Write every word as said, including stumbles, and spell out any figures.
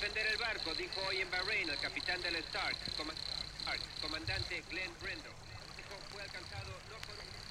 defender el barco, dijo hoy en Bahrein el capitán del Stark, Comandante Glenn Brendo. Dijo, fue alcanzado no por un...